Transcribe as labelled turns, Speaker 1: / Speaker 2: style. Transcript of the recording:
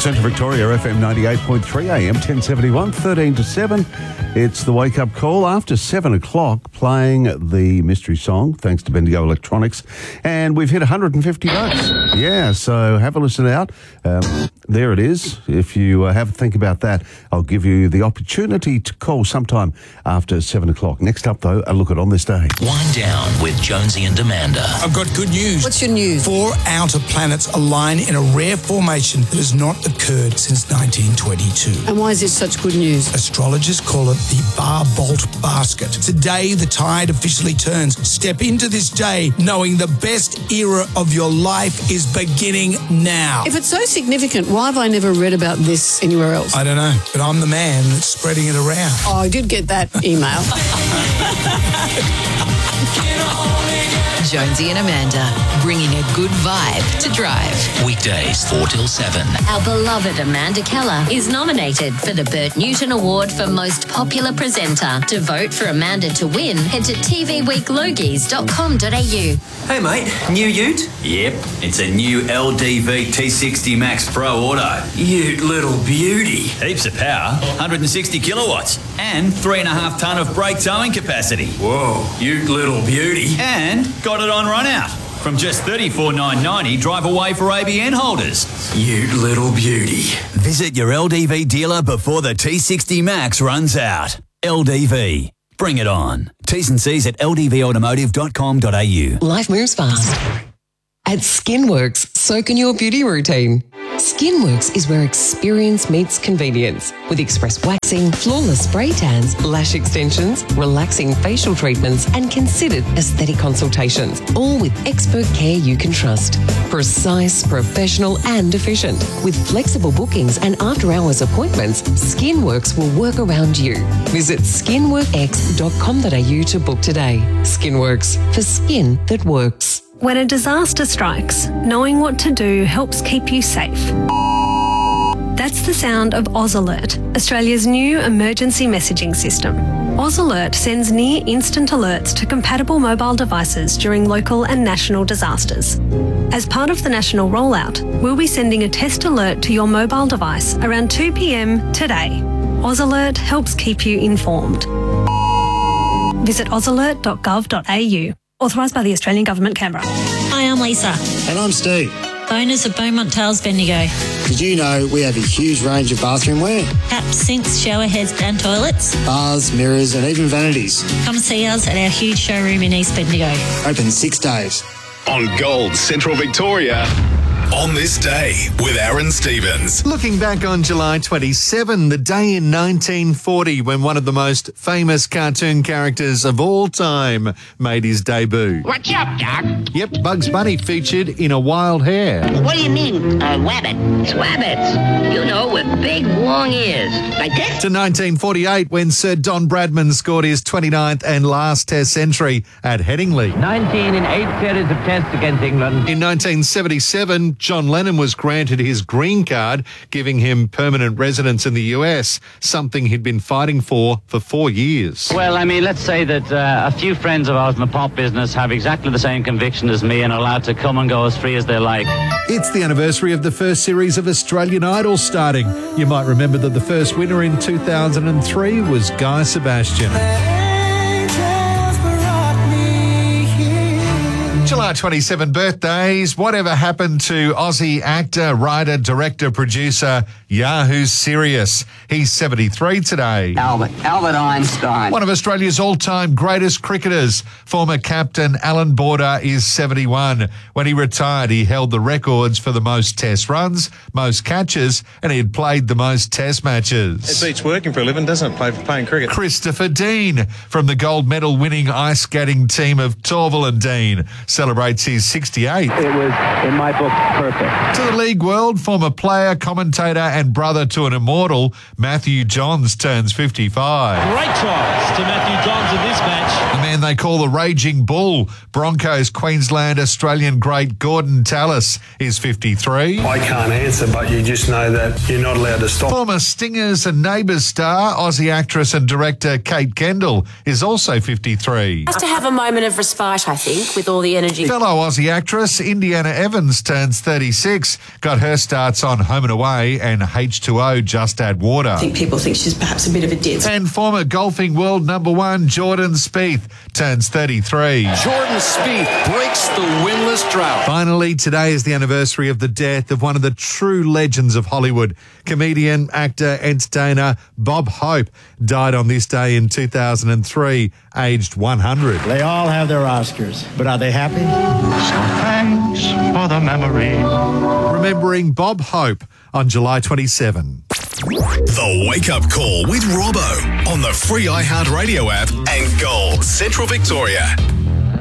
Speaker 1: Central Victoria, FM 98.3 AM, 1071, 13 to 7. It's the wake-up call after 7 o'clock, playing the mystery song, thanks to Bendigo Electronics. And we've hit 150 bucks. Yeah, so have a listen out. There it is. If you have a think about that, I'll give you the opportunity to call sometime after 7 o'clock. Next up, though, a look at On This Day.
Speaker 2: Wind down with Jonesy and Amanda.
Speaker 3: I've got good news.
Speaker 4: What's your news?
Speaker 3: 4 outer planets align in a rare formation that has not occurred since 1922.
Speaker 4: And why is this such good news?
Speaker 3: Astrologers call it the Bar-Bolt Basket. Today, the tide officially turns. Step into this day knowing the best era of your life is beginning now.
Speaker 4: If it's so significant, why have I never read about this anywhere else?
Speaker 3: I don't know, but I'm the man that's spreading it around.
Speaker 4: Oh, I did get that email.
Speaker 5: Jonesy and Amanda, bringing a good vibe to drive.
Speaker 2: Weekdays 4 till 7.
Speaker 6: Our beloved Amanda Keller is nominated for the Bert Newton Award for Most Popular Presenter. To vote for Amanda to win, head to tvweeklogies.com.au.
Speaker 7: Hey mate, new ute? Yep, it's a new LDV T60 Max Pro Auto. Ute little beauty. Heaps of power, 160 kilowatts, and 3.5 tonne of brake towing capacity. Whoa, ute little beauty. And got it on run out. From just $34,990, drive away for ABN holders. Ute little beauty. Visit your LDV dealer before the T60 Max runs out. LDV. Bring it on. T's and C's at ldvautomotive.com.au.
Speaker 5: Life moves fast. At Skinworks, so can your beauty routine. Skinworks is where experience meets convenience, with express waxing, flawless spray tans, lash extensions, relaxing facial treatments, and considered aesthetic consultations, all with expert care you can trust. Precise, professional, and efficient. With flexible bookings and after-hours appointments, Skinworks will work around you. Visit skinworkx.com.au to book today. Skinworks, for skin that works.
Speaker 8: When a disaster strikes, knowing what to do helps keep you safe. That's the sound of Oz Alert, Australia's new emergency messaging system. Oz Alert sends near-instant alerts to compatible mobile devices during local and national disasters. As part of the national rollout, we'll be sending a test alert to your mobile device around 2 p.m. today. Oz Alert helps keep you informed. Visit ozalert.gov.au. Authorised by the Australian Government, Canberra.
Speaker 9: Hi, I'm Lisa.
Speaker 10: And I'm Steve.
Speaker 9: Owners of Beaumont Tales Bendigo.
Speaker 10: Did you know we have a huge range of bathroom wear?
Speaker 9: Taps, sinks, shower heads and toilets.
Speaker 10: Bars, mirrors and even vanities.
Speaker 9: Come see us at our huge showroom in East Bendigo.
Speaker 10: Open 6 days.
Speaker 11: On Gold Central Victoria. On This Day with Aaron Stevens.
Speaker 12: Looking back on July 27, the day in 1940 when one of the most famous cartoon characters of all time made his debut.
Speaker 13: What's up, Doc?
Speaker 12: Yep, Bugs Bunny featured in A Wild Hare.
Speaker 13: What do you mean, a wabbit? It's wabbits. You know, with big, long ears. Like this?
Speaker 12: To 1948 when Sir Don Bradman scored his 29th and last Test century at Headingley.
Speaker 14: 19 in 8 series of Tests against England.
Speaker 12: In 1977, John Lennon was granted his green card, giving him permanent residence in the US, something he'd been fighting for 4 years.
Speaker 14: Well, I mean, let's say that a few friends of ours in the pop business have exactly the same conviction as me and are allowed to come and go as free as they like.
Speaker 12: It's the anniversary of the first series of Australian Idol starting. You might remember that the first winner in 2003 was Guy Sebastian. July 27 birthdays. Whatever happened to Aussie actor, writer, director, producer Yahoo Serious? He's 73 today.
Speaker 15: Albert Einstein.
Speaker 12: One of Australia's all-time greatest cricketers, former captain Alan Border, is 71. When he retired, he held the records for the most test runs, most catches, and he had played the most test matches.
Speaker 16: It beats working for a living, doesn't it, playing cricket?
Speaker 12: Christopher Dean, from the gold medal winning ice skating team of Torvill and Dean, celebrates his 68th.
Speaker 14: It was, in my book, perfect.
Speaker 12: To the league world, former player, commentator and brother to an immortal, Matthew Johns turns 55.
Speaker 17: Great tries to Matthew Johns in this match.
Speaker 12: The man they call the Raging Bull, Broncos Queensland Australian great Gordon Tallis, is 53.
Speaker 18: I can't answer, but you just know that you're not allowed to stop.
Speaker 12: Former Stingers and Neighbours star, Aussie actress and director Kate Kendall, is also 53.
Speaker 19: Just to have a moment of respite, I think, with all the energy.
Speaker 12: Fellow Aussie actress Indiana Evans turns 36, got her starts on Home and Away and H2O, Just Add Water.
Speaker 19: I think people think she's perhaps a bit of a ditz.
Speaker 12: And former golfing world number one Jordan Spieth turns 33.
Speaker 20: Jordan Spieth breaks the winless drought.
Speaker 12: Finally, today is the anniversary of the death of one of the true legends of Hollywood. Comedian, actor, entertainer Bob Hope died on this day in 2003, aged 100.
Speaker 21: They all have their Oscars, but are they happy?
Speaker 22: So thanks for the memory.
Speaker 12: Remembering Bob Hope on July 27.
Speaker 11: The Wake Up Call with Robbo on the free iHeartRadio app and Gold Central Victoria.